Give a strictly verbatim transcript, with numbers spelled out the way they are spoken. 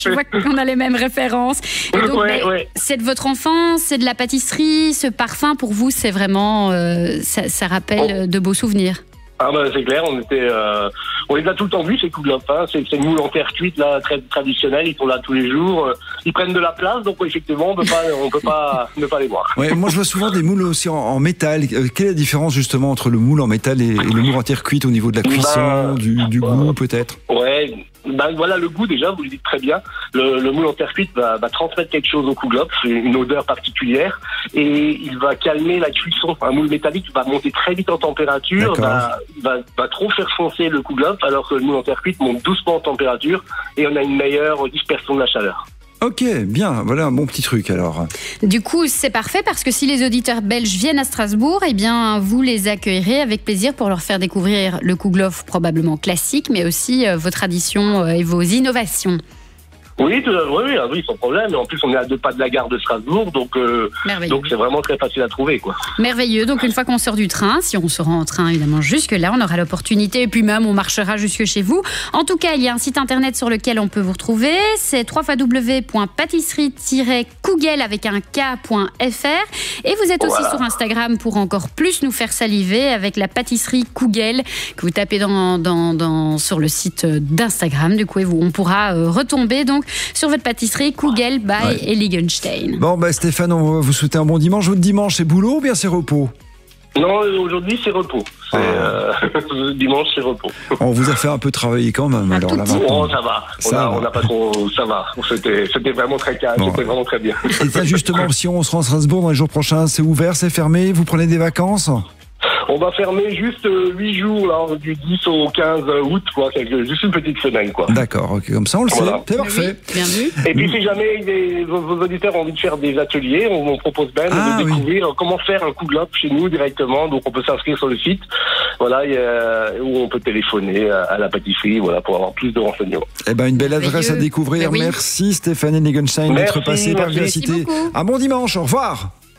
Je vois qu'on a les mêmes références. Et donc, ouais, ouais. c'est de votre enfance, c'est de la pâtisserie, ce parfum pour vous, c'est vraiment, euh, ça, ça rappelle Oh. de beaux souvenirs. Ah bah c'est clair, on était, euh, on les a tout le temps vus ces Kouglof, hein. c'est, c'est le moule en terre cuite là, très traditionnel, ils sont là tous les jours, euh, ils prennent de la place, donc effectivement on peut pas, on peut pas ne pas les voir. Ouais, moi je vois souvent des moules aussi en, en métal. Euh, Quelle est la différence justement entre le moule en métal et, et le moule en terre cuite au niveau de la cuisson, Ben, du, du goût peut-être? Ouais, ben voilà le goût déjà, vous le dites très bien. Le, le moule en terre cuite va, va transmettre quelque chose au Kouglof, une odeur particulière, et il va calmer la cuisson. Un moule métallique va monter très vite en température, va, va, va trop faire foncer le Kouglof, alors que le moule en terre cuite monte doucement en température, et on a une meilleure dispersion de la chaleur. Ok, bien, voilà un bon petit truc alors. Du coup, c'est parfait parce que si les auditeurs belges viennent à Strasbourg, eh bien, vous les accueillerez avec plaisir pour leur faire découvrir le Kouglof probablement classique, mais aussi euh, vos traditions euh, et vos innovations. Oui, tout, oui, oui, oui, sans problème. En plus, on est à deux pas de la gare de Strasbourg, donc euh, donc c'est vraiment très facile à trouver, quoi. Merveilleux. Donc une fois qu'on sort du train, si on se rend en train évidemment jusque là, on aura l'opportunité et puis même on marchera jusque chez vous. En tout cas, il y a un site internet sur lequel on peut vous retrouver. C'est w w w point pâtisserie tiret kougel avec un k.fr et vous êtes aussi Voilà. sur Instagram pour encore plus nous faire saliver avec la pâtisserie Kougel que vous tapez dans, dans, dans sur le site d'Instagram. Du coup, et vous, on pourra euh, retomber donc sur votre pâtisserie Kougel by Ouais. Eligenstein. Bon bah Stéphane, on va vous souhaiter un bon dimanche. Votre dimanche c'est boulot ou bien c'est repos? Non, aujourd'hui c'est repos. C'est, Ah. euh, dimanche c'est repos. On vous a fait un peu travailler quand même Un alors tout là petit. maintenant. Oh, ça va. On Ça a, va. on a pas trop, ça va. C'était, c'était vraiment très calme. Bon. C'était vraiment très bien. Et ça justement, si on se rend à Strasbourg dans les jours prochains, c'est ouvert, c'est fermé, vous prenez des vacances? On va fermer juste huit jours là, du dix au quinze août, quoi. Quelque- juste une petite semaine, quoi. D'accord, ok, comme ça on le Voilà. sait, c'est parfait. Oui, bien vu. Et puis si jamais les, vos, vos auditeurs ont envie de faire des ateliers, on, on propose même Ah, de oui. découvrir comment faire un Kouglof chez nous directement. Donc on peut s'inscrire sur le site, voilà, il y a- où on peut téléphoner à, à la pâtisserie, voilà, pour avoir plus de renseignements. Eh ben une belle adresse à Merveilleux. découvrir. Ben oui. Merci Stéphane Eligenstein d'être Merci, passé par merci. Vivacité. Merci beaucoup. Un bon dimanche, au revoir.